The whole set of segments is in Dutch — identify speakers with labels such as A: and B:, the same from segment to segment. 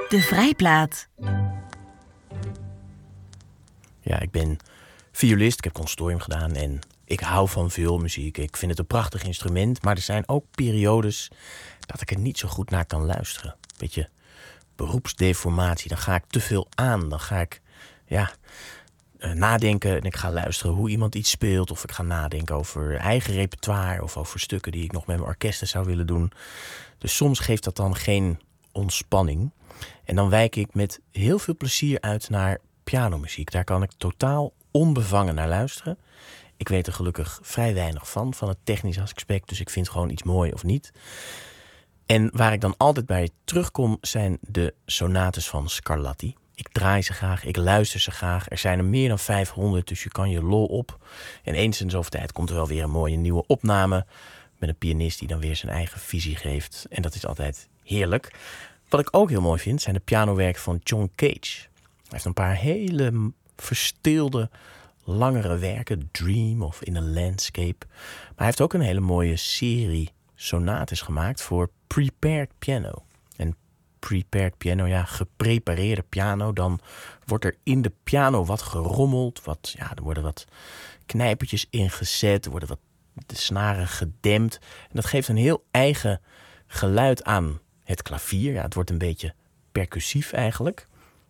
A: De Vrijplaat.
B: Ja, ik ben violist, ik heb conservatorium gedaan en ik hou van vioolmuziek. Ik vind het een prachtig instrument, maar er zijn ook periodes dat ik er niet zo goed naar kan luisteren. Beetje beroepsdeformatie, dan ga ik te veel aan. Dan ga ik nadenken en ik ga luisteren hoe iemand iets speelt. Of ik ga nadenken over eigen repertoire of over stukken die ik nog met mijn orkesten zou willen doen. Dus soms geeft dat dan geen ontspanning. En dan wijk ik met heel veel plezier uit naar pianomuziek. Daar kan ik totaal onbevangen naar luisteren. Ik weet er gelukkig vrij weinig van het technisch aspect. Dus ik vind gewoon iets mooi of niet. En waar ik dan altijd bij terugkom zijn de sonates van Scarlatti. Ik draai ze graag, ik luister ze graag. Er zijn er meer dan 500, dus je kan je lol op. En eens in zoveel tijd komt er wel weer een mooie nieuwe opname met een pianist die dan weer zijn eigen visie geeft. En dat is altijd heerlijk. Wat ik ook heel mooi vind, zijn de pianowerken van John Cage. Hij heeft een paar hele verstilde, langere werken. Dream of In a Landscape. Maar hij heeft ook een hele mooie serie sonates gemaakt voor prepared piano. En prepared piano, geprepareerde piano. Dan wordt er in de piano wat gerommeld. Er worden wat knijpertjes ingezet. Er worden wat de snaren gedempt. En dat geeft een heel eigen geluid aan het klavier. Ja, het wordt een beetje percussief eigenlijk.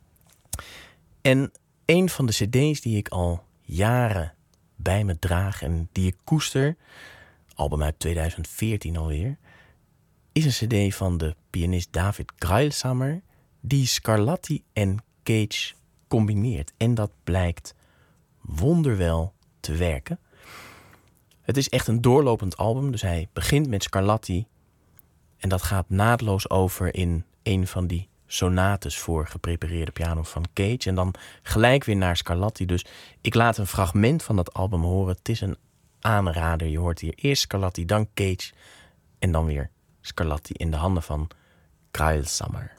B: En een van de cd's die ik al jaren bij me draag en die ik koester, album uit 2014 alweer, is een cd van de pianist David Greilsamer die Scarlatti en Cage combineert. En dat blijkt wonderwel te werken. Het is echt een doorlopend album, dus hij begint met Scarlatti en dat gaat naadloos over in een van die sonates voor geprepareerde piano van Cage. En dan gelijk weer naar Scarlatti. Dus ik laat een fragment van dat album horen. Het is een aanrader. Je hoort hier eerst Scarlatti, dan Cage en dan weer Scarlatti in de handen van Greilsamer.